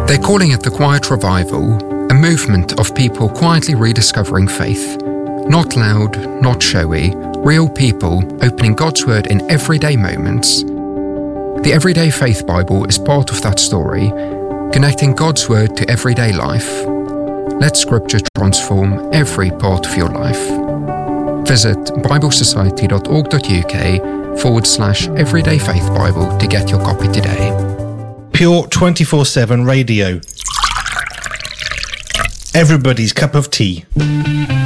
They're calling it the Quiet Revival, a movement of people quietly rediscovering faith. Not loud, not showy, real people opening God's Word in everyday moments. The Everyday Faith Bible is part of that story, connecting God's Word to everyday life. Let Scripture transform every part of your life. Visit biblesociety.org.uk/Everyday Faith Bible to get your copy today. Pure 24/7 radio. Everybody's cup of tea.